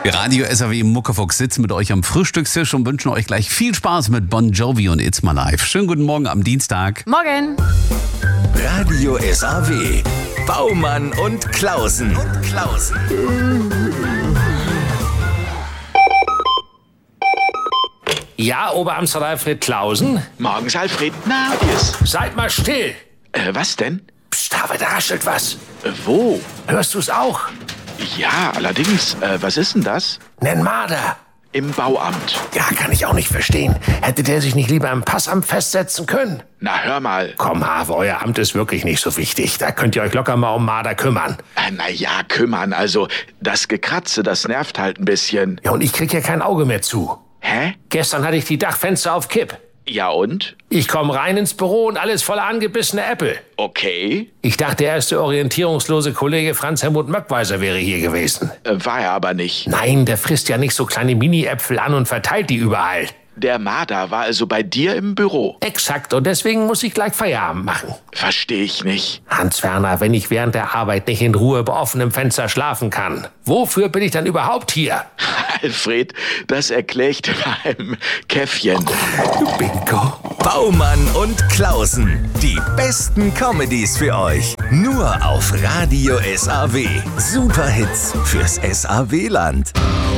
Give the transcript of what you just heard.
Radio SAW Muckefuchs sitzen mit euch am Frühstückstisch und wünschen euch gleich viel Spaß mit Bon Jovi und It's My Life. Schönen guten Morgen am Dienstag. Morgen. Radio SAW. Baumann und Klausen. Ja, Oberamtsrat Alfred Klausen? Morgens, Alfred. Na, wie ist? Seid mal still. Was denn? Psst, aber da raschelt was. Wo? Hörst du's auch? Ja, allerdings. Was ist denn das? Nen Marder. Im Bauamt. Ja, kann ich auch nicht verstehen. Hätte der sich nicht lieber im Passamt festsetzen können? Na, hör mal. Komm, Have, euer Amt ist wirklich nicht so wichtig. Da könnt ihr euch locker mal um Marder kümmern. Na ja, kümmern. Also, das Gekratze, das nervt halt ein bisschen. Ja, und ich krieg ja kein Auge mehr zu. Hä? Gestern hatte ich die Dachfenster auf Kipp. Ja und? Ich komme rein ins Büro und alles voller angebissene Äpfel. Okay. Ich dachte, der erste orientierungslose Kollege Franz Helmut Möckweiser wäre hier gewesen. War er aber nicht. Nein, der frisst ja nicht so kleine Mini-Äpfel an und verteilt die überall. Der Marder war also bei dir im Büro. Exakt, und deswegen muss ich gleich Feierabend machen. Verstehe ich nicht. Hans-Werner, wenn ich während der Arbeit nicht in Ruhe bei offenem Fenster schlafen kann, wofür bin ich dann überhaupt hier? Alfred, das erkläre ich dir bei einem Käffchen. Bingo. Baumann und Klausen. Die besten Comedies für euch. Nur auf Radio SAW. Superhits fürs SAW-Land.